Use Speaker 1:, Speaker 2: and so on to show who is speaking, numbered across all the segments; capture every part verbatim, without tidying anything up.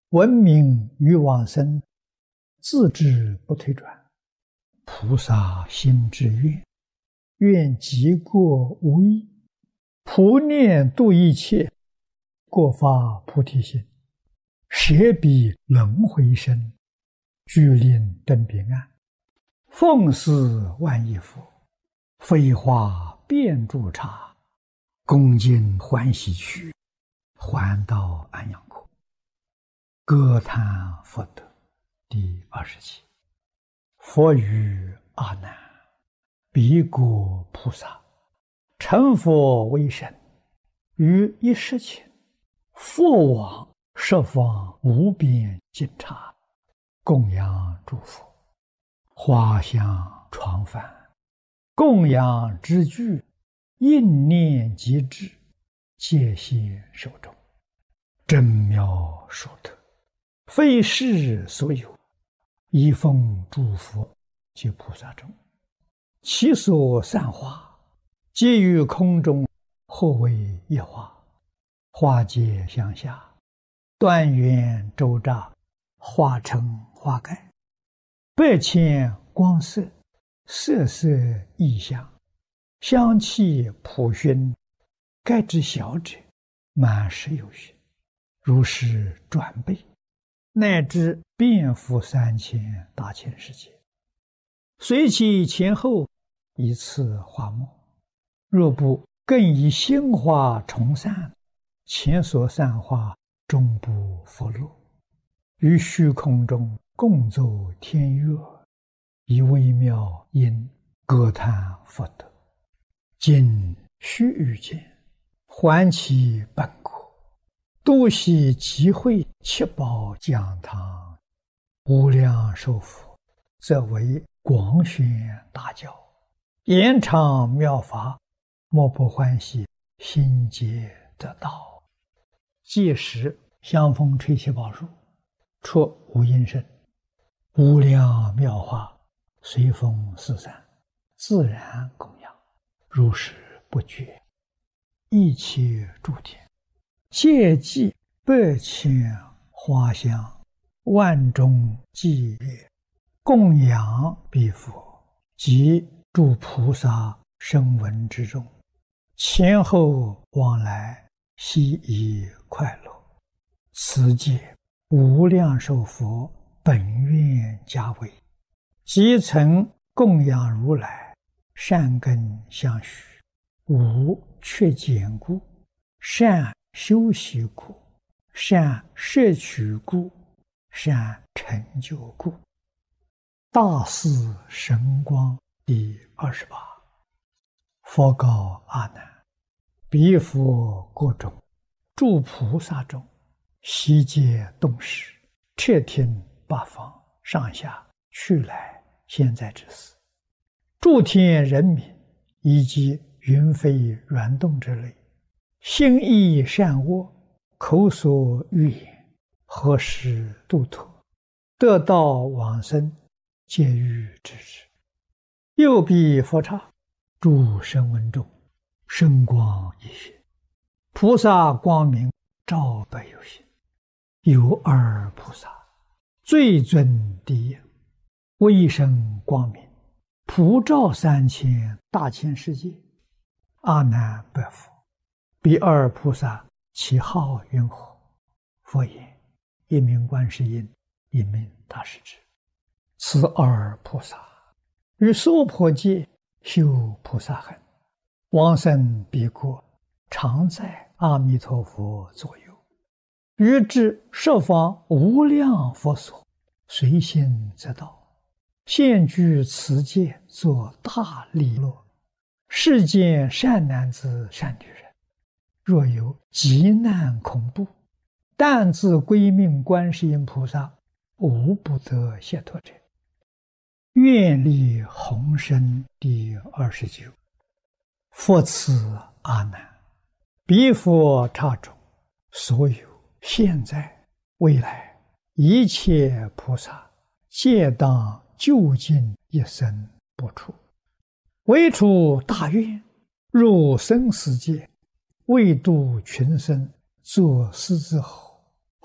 Speaker 1: 闻名于往生，自知不退转。菩萨心之愿，愿极过无益，普念度一切，过发菩提心，舍彼轮回身，具令真彼岸。奉事万亿佛，飞花遍诸刹，恭敬欢喜去，还到安阳国。歌叹佛德第二十七。佛语阿难：彼国菩萨成佛为身，于一时前，佛往十方无边尽刹，供养诸佛，花香传梵，供养之具，应念即至，戒谢受众，真妙殊特，非世所有，一奉诸佛及菩萨众，其所散花，皆于空中，或为一花，花皆相下，断缘周匝，化成花盖，百千光色，色色异香，香气普熏，盖之小者，满十有余，如是转倍，乃至遍覆三千大千世界，随其前后，一次花末。若不更以心花重散，前所散花终不复落。于虚空中共奏天乐，以微妙音歌叹佛德。今须臾间，还其本国，度悉集会七宝讲堂，无量寿佛，则为广宣大教，延长妙法，莫不欢喜，心皆得道。届时香风吹七宝树，出无音声，无量妙法随风四散，自然供养，如是不绝。一切诸天皆祭百千花香，万众伎乐，供养彼佛及诸菩萨声闻之中，前后往来，悉以快乐。此界无量寿佛本愿家为，即曾供养如来，善根相续，无缺减故，善修习故，善摄取故，善成就故。大士神光第二十八。佛告阿难：彼佛国中，诸菩萨中，悉皆动识，彻听八方上下去来现在之事，诸天人民以及云飞软动之类，心意善恶，口所欲言，何时度脱，得道往生，皆欲知之。又彼佛刹，诸声闻中，声光一现，菩萨光明照百有心。有二菩萨，最尊第一，威声光明，普照三千大千世界。阿难白佛：彼二菩萨其号云何？佛言：一名观世音，一名大势至。此二菩萨于娑婆界修菩萨行，往生彼国，常在阿弥陀佛左右，于至十方无量佛所，随心则到，现居此界，作大利乐。世间善男子善女人，若有急难恐怖，但自归命观世音菩萨，无不得解脱者。愿力宏深第二十九。佛此阿难：彼佛刹中，所有现在未来一切菩萨，皆当究竟一生不出，唯除大愿，入生死界，为度群生，作狮子吼，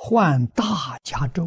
Speaker 1: 换大加咒。